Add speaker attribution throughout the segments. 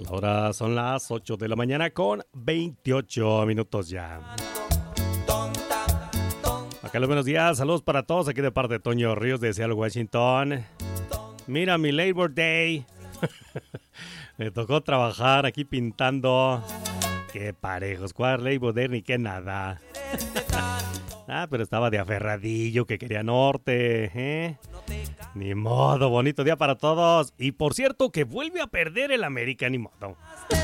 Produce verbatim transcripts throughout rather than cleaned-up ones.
Speaker 1: Ahora son las ocho de la mañana con veintiocho minutos ya. Acá los buenos días, saludos para todos aquí de parte de Toño Ríos de Seattle, Washington. Mira mi Labor Day. Me tocó trabajar aquí pintando. Qué parejos, cuál Labor Day ni qué nada. Ah, pero estaba de aferradillo que quería norte, ¿eh? Ni modo, bonito día para todos. Y por cierto, que vuelve a perder el América, ni modo.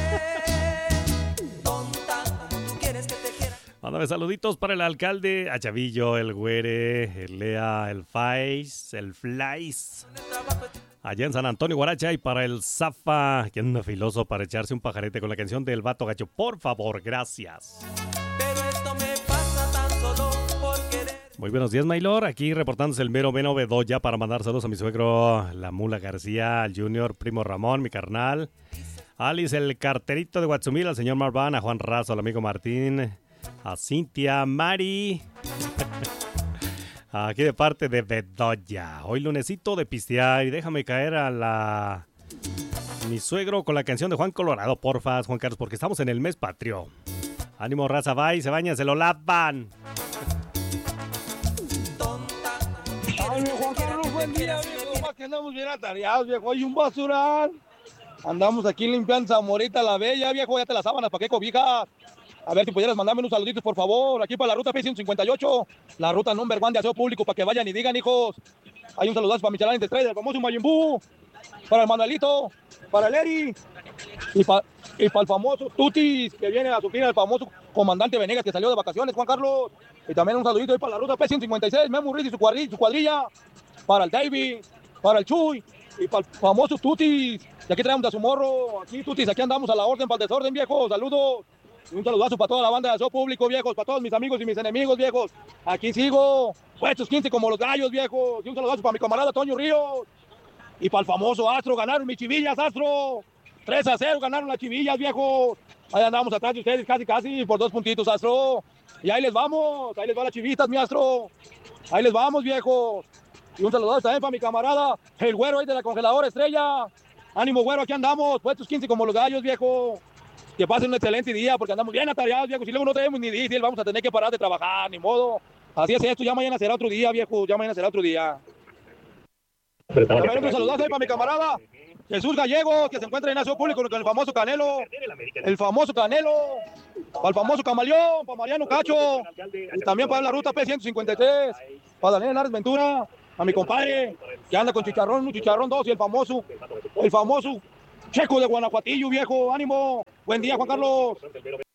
Speaker 1: Mándame saluditos para el alcalde, a Chavillo, el Güere, el Lea, el Fais, el Flais. Allá en San Antonio, Guaracha, y para el Zafa, que anda filoso para echarse un pajarete con la canción del Vato Gacho. Por favor, gracias. Muy buenos días, Maylor. Aquí reportándose el mero Beno Bedoya para mandar saludos a mi suegro, la Mula García, al Junior, primo Ramón, mi carnal. Alice, el carterito de Guatzumil, al señor Marván, a Juan Razo, al amigo Martín, a Cintia, Mari. Aquí de parte de Bedoya. Hoy lunesito de pistear y déjame caer a la... mi suegro con la canción de Juan Colorado, porfa, Juan Carlos, porque estamos en el mes patrio. Ánimo, raza, bye, se bañan, se lo lavan.
Speaker 2: Ay, Juan Carlos, buen día, viejo. Más que andamos bien atareados, viejo. Hay un basural. Andamos aquí limpiando Zamorita la Bella, viejo. Ya te las sábanas, ¿para qué cobijas? A ver si pudieras mandarme unos saluditos, por favor. Aquí para la ruta P ciento cincuenta y ocho, la ruta number one de aseo público, para que vayan y digan, hijos. Hay un saludazo para mi chalán de estrella, el famoso Mayimbu, para el Manuelito, para el Eri, y para y pa el famoso Tutis, que viene a suplir al famoso comandante Venegas, que salió de vacaciones, Juan Carlos. Y también un saludito ahí para la ruta P ciento cincuenta y seis, Memo Ruiz y su cuadrilla, su cuadrilla, para el David, para el Chuy, y para el famoso Tutis. Y aquí traemos a su morro, aquí Tutis, aquí andamos a la orden, para el desorden, viejo. Saludos. Y un saludazo para toda la banda de aseo público, viejos, para todos mis amigos y mis enemigos, viejos. Aquí sigo, puestos quince como los gallos, viejos. Y un saludazo para mi camarada Toño Ríos. Y para el famoso Astro, ganaron mis chivillas, Astro. tres a cero ganaron las chivillas, viejos. Ahí andamos atrás de ustedes, casi, casi, por dos puntitos, Astro. Y ahí les vamos, ahí les va las chivitas, mi Astro. Ahí les vamos, viejos. Y un saludazo también para mi camarada, el Güero ahí de la congeladora Estrella. Ánimo, Güero, aquí andamos, puestos quince como los gallos, viejo. Que pasen un excelente día, porque andamos bien atareados, viejo. Si luego no tenemos ni diésel, vamos a tener que parar de trabajar, ni modo. Así es esto, ya mañana será otro día, viejo. Ya mañana será otro día. También un saludazo ahí para mi camarada Jesús Gallegos, que se encuentra en aseo público con el famoso Canelo. El famoso Canelo. Para el famoso Camaleón, para Mariano Cacho. Y también para la ruta P ciento cincuenta y tres. Para Daniel Henares Ventura. A mi compadre, que anda con chicharrón, un chicharrón dos y el famoso, el famoso Checo de Guanajuatillo, viejo. Ánimo. Buen día, Juan Carlos.